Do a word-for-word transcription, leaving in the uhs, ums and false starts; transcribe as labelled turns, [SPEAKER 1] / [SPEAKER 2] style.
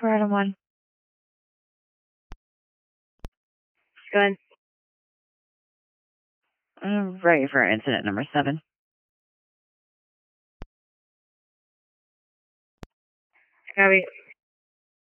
[SPEAKER 1] for item one. Good. I'm ready for incident number seven. Copy.